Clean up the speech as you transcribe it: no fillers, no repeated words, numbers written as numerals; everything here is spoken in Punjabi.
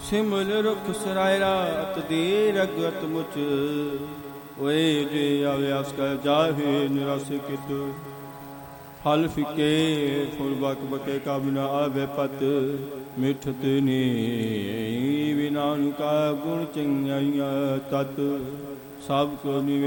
ਸਿਮਲ ਰੁਖ ਸਰਾਇ ਰਾਤ ਦੀ ਰਗਤ ਮੁਚ ਓਏ ਜੇ ਆਵੇ ਆਸ ਕੈ ਜਾਹੇ ਨਿਰਾਸ ਕਿਤ ਫਲ ਫਿਕੇ ਫੁਲ ਬਕ ਬਕੇ ਕਾ ਬਿਨਾ ਆਵੇ ਪਤ ਮਿਠਤ ਨੀ ਬਿਨਾ ਕਾ ਗੁਣ ਚੰਗਿਆ ਤਤ ਸਭ ਕੋ